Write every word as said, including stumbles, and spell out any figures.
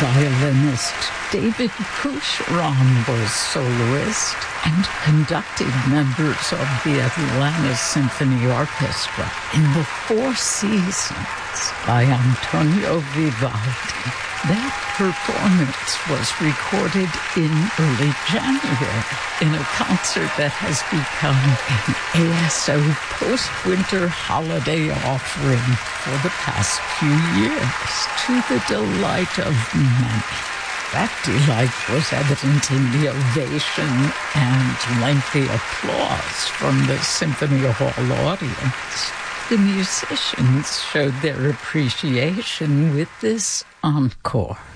violinist David Coucheron was soloist and conducted members of the Atlanta Symphony Orchestra in The Four Seasons by Antonio Vivaldi. That performance was recorded in early January in a concert that has become an A S O post-winter holiday offering for the past few years, to the delight of many. That delight was evident in the ovation and lengthy applause from the Symphony Hall audience. The musicians showed their appreciation with this encore.